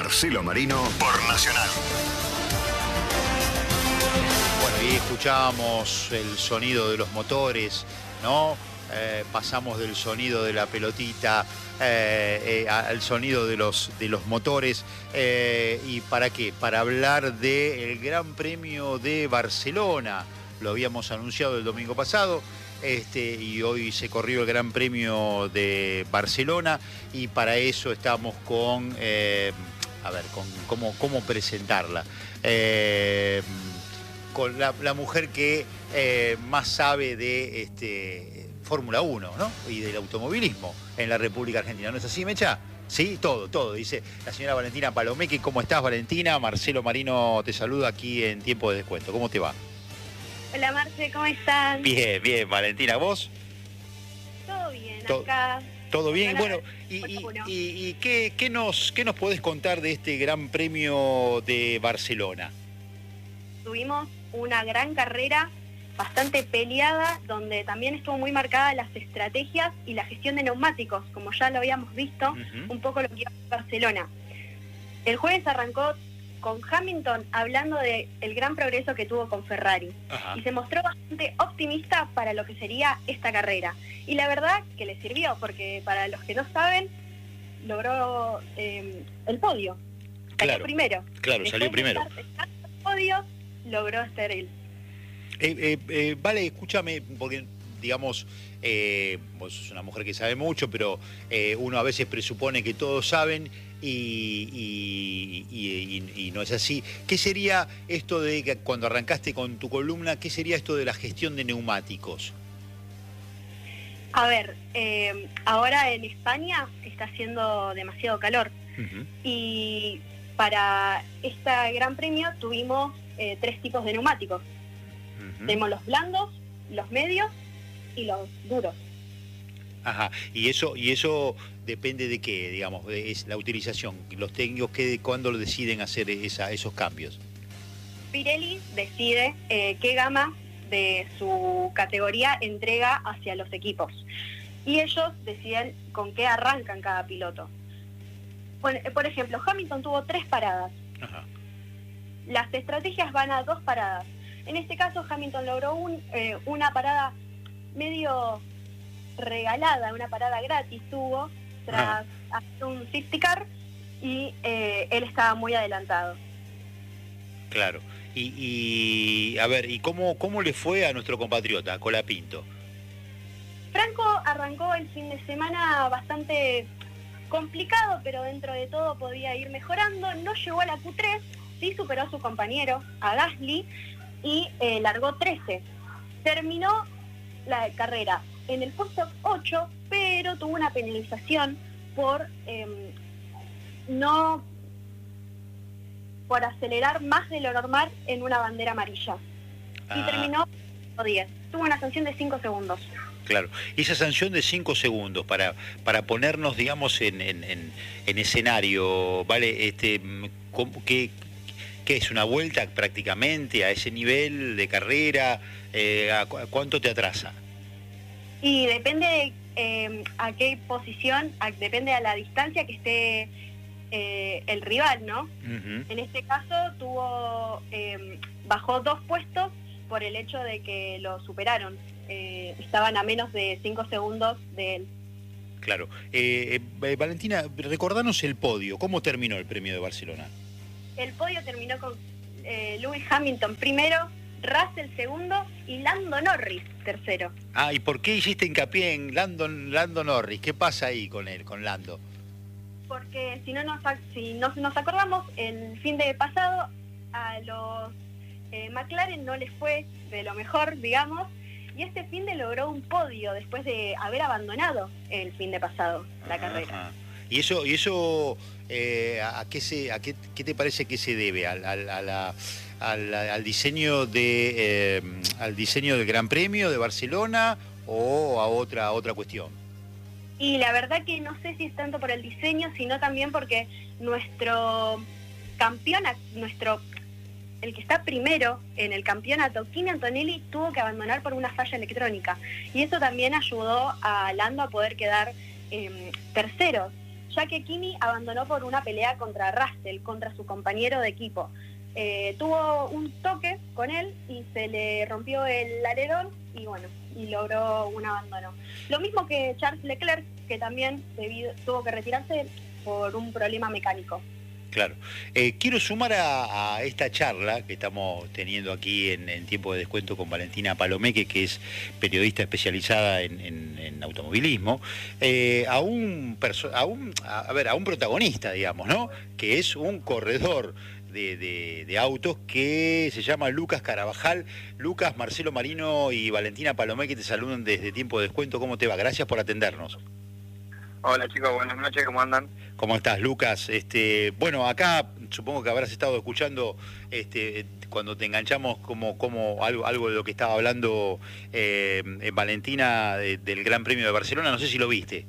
Marcelo Marino por Nacional. Bueno, y escuchábamos el sonido de los motores, ¿no? Pasamos del sonido de la pelotita al sonido de los motores. ¿Y para qué? Para hablar del Gran Premio de Barcelona. Lo habíamos anunciado el domingo pasado. Y hoy se corrió el Gran Premio de Barcelona y para eso estamos con, cómo presentarla. Con la mujer que más sabe de Fórmula 1, ¿no? Y del automovilismo en la República Argentina. ¿No es así, Mecha? Sí, todo. Dice la señora Valentina Palomeque. ¿Cómo estás, Valentina? Marcelo Marino te saluda aquí en Tiempo de Descuento. ¿Cómo te va? Hola, Marce, ¿cómo estás? Bien, Valentina. ¿Vos? Todo bien, acá. Todo bien. Bueno, ¿y qué nos podés contar de este Gran Premio de Barcelona? Tuvimos una gran carrera, bastante peleada, donde también estuvo muy marcada las estrategias y la gestión de neumáticos, como ya lo habíamos visto, un poco lo que iba a Barcelona. El jueves arrancó con Hamilton hablando del gran progreso que tuvo con Ferrari. Ajá. Y se mostró bastante optimista para lo que sería esta carrera. Y la verdad que le sirvió, porque para los que no saben, logró el podio. Salió primero. Claro, salió primero. El podio logró ser él. Vale, escúchame, porque digamos, vos sos una mujer que sabe mucho, pero uno a veces presupone que todos saben y no es así. ¿Qué sería esto de que cuando arrancaste con tu columna, qué sería esto de la gestión de neumáticos? A ver, ahora en España está haciendo demasiado calor y para este Gran Premio tuvimos 3 tipos de neumáticos. Tenemos los blandos, los medios y los duros. Ajá, y eso depende de qué, digamos, es la utilización. Los técnicos, ¿cuándo lo deciden hacer esos cambios? Pirelli decide qué gama de su categoría entrega hacia los equipos. Y ellos deciden con qué arrancan cada piloto. Bueno, por ejemplo, Hamilton tuvo 3 paradas. Ajá. Las estrategias van a 2 paradas. En este caso, Hamilton logró una parada medio regalada, una parada gratis tuvo tras hacer un safety car y él estaba muy adelantado. Claro. Y a ver, ¿y cómo le fue a nuestro compatriota, Colapinto? Franco arrancó el fin de semana bastante complicado, pero dentro de todo podía ir mejorando. No llegó a la Q3, sí superó a su compañero, a Gasly, y largó 13. Terminó la carrera en el puesto 8, pero tuvo una penalización por por acelerar más de lo normal en una bandera amarilla. Y terminó 10. Tuvo una sanción de 5 segundos. Claro, y esa sanción de 5 segundos para ponernos, digamos, en escenario, ¿vale? ¿Qué es una vuelta prácticamente a ese nivel de carrera? ¿A cuánto te atrasa? Y depende a qué posición, depende a la distancia que esté el rival, ¿no? En este caso bajó 2 puestos por el hecho de que lo superaron. Estaban a menos de 5 segundos de él. Claro. Valentina, recordanos el podio. ¿Cómo terminó el Premio de Barcelona? El podio terminó con Lewis Hamilton primero, Russell segundo y Lando Norris tercero. ¿Y por qué hiciste hincapié en Lando Norris? ¿Qué pasa ahí con él, con Lando? Porque si no nos acordamos, el fin de pasado a los McLaren no les fue de lo mejor, digamos, y este fin de logró un podio después de haber abandonado el fin de pasado la carrera. ¿Y eso qué te parece que se debe? ¿Al diseño al diseño del Gran Premio de Barcelona o a otra cuestión? Y la verdad que no sé si es tanto por el diseño, sino también porque nuestro campeón, el que está primero en el campeonato, Kimi Antonelli, tuvo que abandonar por una falla electrónica. Y eso también ayudó a Lando a poder quedar tercero, ya que Kimi abandonó por una pelea contra Russell, contra su compañero de equipo. Tuvo un toque con él y se le rompió el alerón y bueno, y logró un abandono. Lo mismo que Charles Leclerc, que también tuvo que retirarse por un problema mecánico. Claro. Quiero sumar a esta charla que estamos teniendo aquí en Tiempo de Descuento con Valentina Palomeque, que es periodista especializada en automovilismo, a un protagonista, digamos, ¿no? Que es un corredor de autos que se llama Lucas Carabajal. Lucas, Marcelo Marino y Valentina Palomeque te saludan desde Tiempo de Descuento. ¿Cómo te va? Gracias por atendernos. Hola chicos, buenas noches, ¿cómo andan? ¿Cómo estás, Lucas? Bueno, acá supongo que habrás estado escuchando cuando te enganchamos como algo de lo que estaba hablando Valentina del Gran Premio de Barcelona, no sé si lo viste.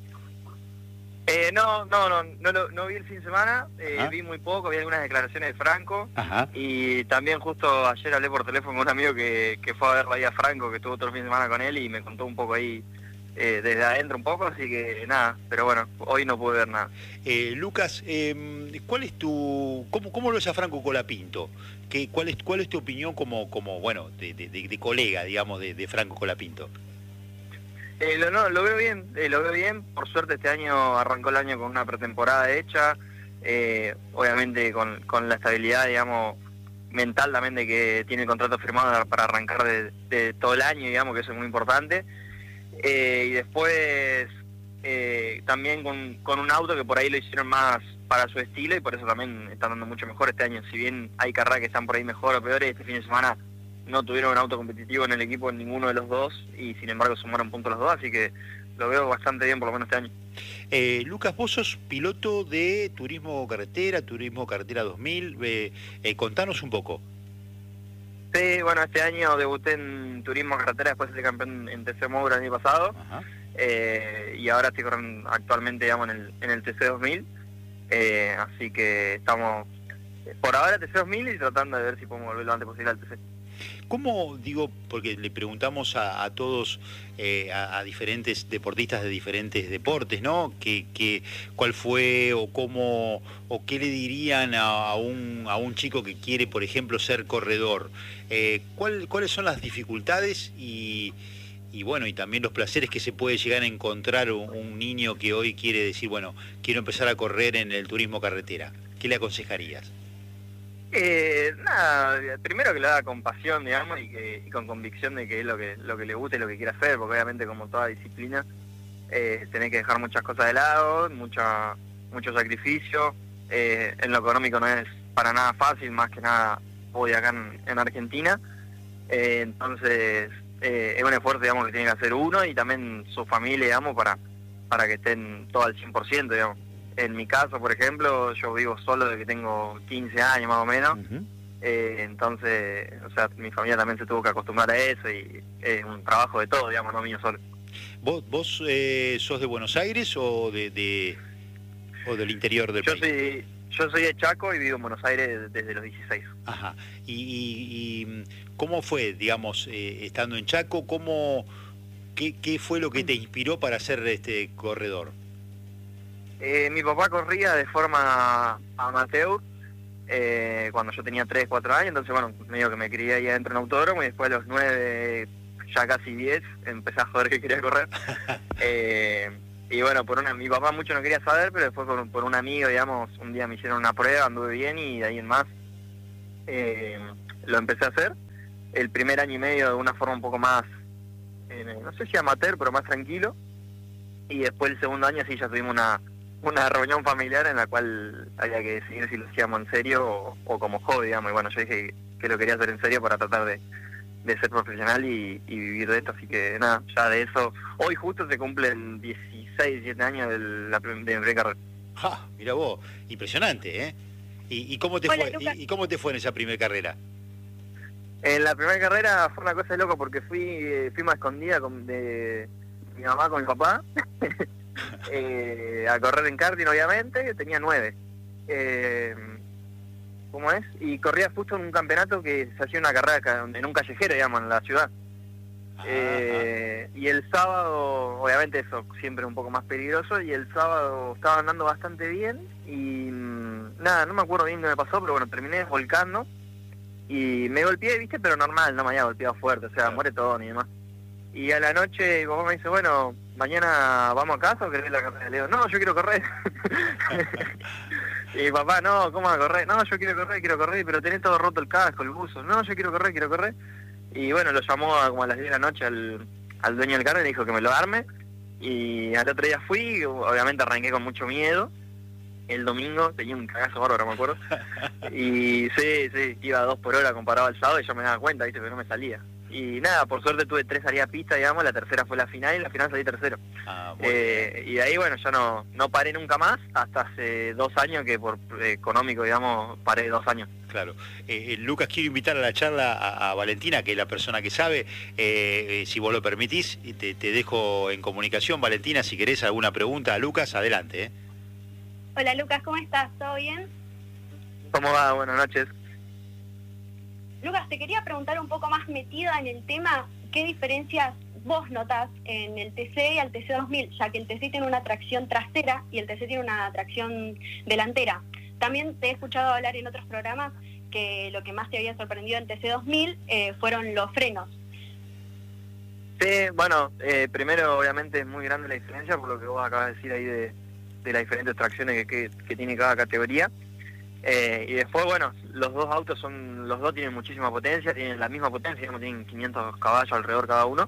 No vi el fin de semana, vi muy poco, vi algunas declaraciones de Franco. Ajá. Y también justo ayer hablé por teléfono con un amigo que fue a ver ahí a Franco, que estuvo todo el fin de semana con él y me contó un poco ahí desde adentro un poco, así que nada, pero bueno, hoy no pude ver nada. Lucas, ¿cuál es cómo lo ves a Franco Colapinto? ¿Cuál es tu opinión como bueno, de colega, digamos, de Franco Colapinto? Lo veo bien, por suerte este año arrancó el año con una pretemporada hecha, obviamente con la estabilidad, digamos, mental también de que tiene el contrato firmado para arrancar de todo el año, digamos, que eso es muy importante. Y después también con un auto que por ahí lo hicieron más para su estilo y por eso también están dando mucho mejor este año. Si bien hay carreras que están por ahí mejor o peores, este fin de semana no tuvieron un auto competitivo en el equipo en ninguno de los dos y sin embargo sumaron puntos los dos, así que lo veo bastante bien por lo menos este año. Lucas, vos sos piloto de Turismo Carretera 2000, contanos un poco. Sí, bueno, este año debuté en Turismo Carretera después de ser campeón en TC Moura el año pasado. Ajá. Y ahora estoy corriendo actualmente, digamos, en el TC 2000. Así que estamos por ahora TC 2000 y tratando de ver si podemos volver lo antes posible al TC. ¿Cómo, digo, porque le preguntamos a todos, a diferentes deportistas de diferentes deportes, ¿no? ¿Cuál fue o cómo, o qué le dirían a un chico que quiere, por ejemplo, ser corredor? ¿Cuáles son las dificultades y bueno, y también los placeres que se puede llegar a encontrar un niño que hoy quiere decir, bueno, quiero empezar a correr en el turismo carretera? ¿Qué le aconsejarías? Nada, primero que lo haga con pasión, digamos, y con convicción de que es lo que le gusta y lo que quiere hacer, porque obviamente como toda disciplina tenés que dejar muchas cosas de lado, mucho sacrificio, en lo económico no es para nada fácil, más que nada hoy acá en Argentina, entonces es un esfuerzo, digamos, que tiene que hacer uno y también su familia, digamos, para que estén todo al 100%, digamos. En mi caso, por ejemplo, yo vivo solo desde que tengo 15 años más o menos. Uh-huh. Entonces, o sea, mi familia también se tuvo que acostumbrar a eso y es un trabajo de todo, digamos, no mío solo. ¿Vos sos de Buenos Aires o o del interior del país? Yo soy de Chaco y vivo en Buenos Aires desde los 16. Ajá. ¿Y cómo fue, digamos, estando en Chaco, qué fue lo que te inspiró para ser corredor? Mi papá corría de forma amateur cuando yo tenía 3, 4 años, entonces bueno, medio que me crié ahí adentro en autódromo y después a los 9, ya casi 10, empecé a joder que quería correr. Y bueno, mi papá mucho no quería saber, pero después por un amigo, digamos, un día me hicieron una prueba, anduve bien y de ahí en más lo empecé a hacer. El primer año y medio de una forma un poco más, no sé si amateur, pero más tranquilo. Y después el segundo año sí ya tuvimos una reunión familiar en la cual había que decidir si lo hacíamos en serio o como hobby, digamos. Y bueno, yo dije que lo quería hacer en serio para tratar de ser profesional y vivir de esto. Así que nada, ya de eso. Hoy justo se cumplen 16, 17 años de mi primera carrera. ¡Ja! Mirá vos, impresionante, ¿eh? ¿Y cómo te Hola, fue? Lucas. ¿Y cómo te fue en esa primera carrera? En la primera carrera fue una cosa de loco porque fui más escondida de mi mamá con mi papá. A correr en karting, obviamente, que tenía 9. ¿Cómo es? Y corría justo en un campeonato que se hacía una carrera en un callejero, digamos, en la ciudad. Y el sábado, obviamente eso siempre un poco más peligroso, y el sábado estaba andando bastante bien y nada, no me acuerdo bien qué me pasó, pero bueno, terminé desvolcando y me golpeé, viste, pero normal, no me había golpeado fuerte, o sea, moretón y demás. Y a la noche mi papá me dice, bueno, mañana vamos a casa o querés la carrera. Le digo, no, yo quiero correr. Y papá, no, ¿cómo vas a correr? No, yo quiero correr, pero tenés todo roto el casco, el buzo. No, yo quiero correr. Y bueno, lo llamó como a las 10 de la noche al dueño del carro y le dijo que me lo arme. Y al otro día fui, obviamente arranqué con mucho miedo. El domingo tenía un cagazo bárbaro, me acuerdo. Y sí, iba a 2 por hora comparado al sábado y yo me daba cuenta, viste, que no me salía. Y nada, por suerte tuve 3 salidas a pista, digamos, la tercera fue la final y la final salí tercero. Y de ahí, bueno, ya no paré nunca más, hasta hace 2 años que por económico, digamos, paré 2 años. Claro. Lucas, quiero invitar a la charla a Valentina, que es la persona que sabe, si vos lo permitís, y te dejo en comunicación. Valentina, si querés alguna pregunta a Lucas, adelante. Hola Lucas, ¿cómo estás? ¿Todo bien? ¿Cómo va? Buenas noches. Lucas, te quería preguntar un poco más metida en el tema, ¿qué diferencias vos notás en el TC y al TC2000? Ya que el TC tiene una tracción trasera y el TC tiene una tracción delantera. También te he escuchado hablar en otros programas que lo que más te había sorprendido en TC2000 fueron los frenos. Sí, bueno, primero obviamente es muy grande la diferencia por lo que vos acabas de decir ahí de las diferentes tracciones que tiene cada categoría. Y después, bueno, los dos autos tienen muchísima potencia, tienen la misma potencia, digamos, tienen 500 caballos alrededor cada uno.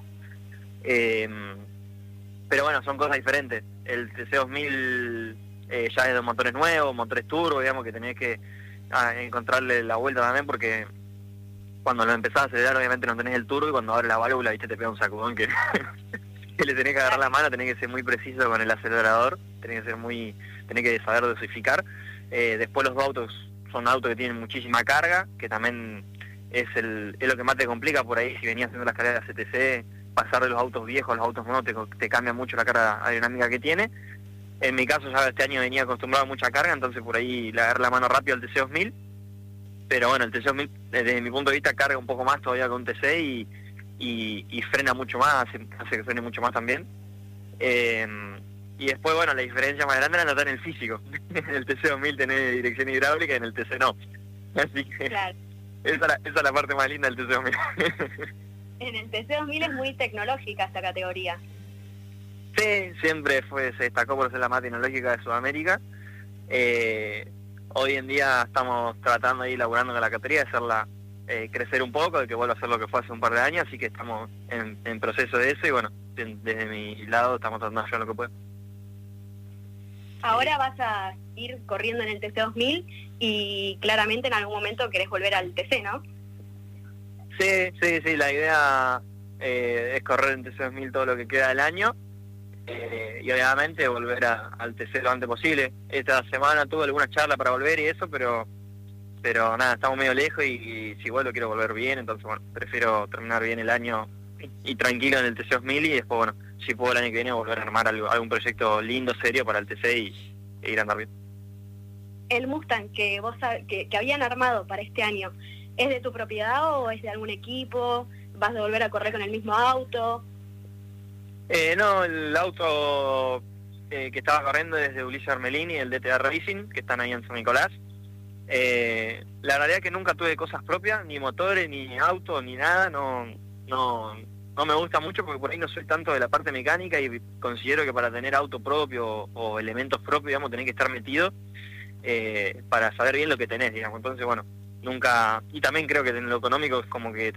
Pero bueno, son cosas diferentes. El TC2000 ya es de motores nuevos, motores turbo, digamos, que tenés que encontrarle la vuelta también, porque cuando lo empezás a acelerar obviamente no tenés el turbo, y cuando abre la válvula, viste, te pega un sacudón que le tenés que agarrar la mano, tenés que ser muy preciso con el acelerador, tenés que saber dosificar. Después los dos autos son autos que tienen muchísima carga, que también es lo que más te complica por ahí. Si venías haciendo las carreras de CTC, pasar de los autos viejos a los autos nuevos te cambia mucho la carga aerodinámica que tiene. En mi caso ya este año venía acostumbrado a mucha carga, entonces por ahí le agarré la mano rápido al TC2000. Pero bueno, el TC2000 desde mi punto de vista carga un poco más todavía que un TC y frena mucho más, hace que frene mucho más también. Y después, bueno, la diferencia más grande la noté en el físico. En el TC2000 tenés dirección hidráulica y en el TC no. Así que claro. esa es la parte más linda del TC2000. En el TC2000 es muy tecnológica esta categoría. Sí, siempre se destacó por ser la más tecnológica de Sudamérica. Hoy en día estamos tratando ahí, laburando con la categoría, de hacerla crecer un poco, de que vuelva a ser lo que fue hace un par de años, así que estamos en proceso de eso y bueno, desde mi lado estamos tratando de hacer lo que pueda. Ahora vas a ir corriendo en el TC2000 y claramente en algún momento querés volver al TC, ¿no? Sí, la idea es correr en TC2000 todo lo que queda del año y obviamente volver al TC lo antes posible. Esta semana tuve alguna charla para volver y eso, pero nada, estamos medio lejos y si vuelvo quiero volver bien, entonces bueno, prefiero terminar bien el año y tranquilo en el TC2000 y después bueno, si puedo el año que viene volver a armar algún proyecto lindo, serio para el TC e ir a andar bien. El Mustang que habían armado para este año, ¿es de tu propiedad o es de algún equipo? ¿Vas a volver a correr con el mismo auto? No, el auto que estaba corriendo es de Ulises Armelini, el DTA Racing, que están ahí en San Nicolás. La realidad es que nunca tuve cosas propias, ni motores, ni auto, ni nada, no me gusta mucho porque por ahí no soy tanto de la parte mecánica y considero que para tener auto propio o elementos propios, digamos, tenés que estar metido para saber bien lo que tenés, digamos. Entonces, bueno, nunca... Y también creo que en lo económico es como que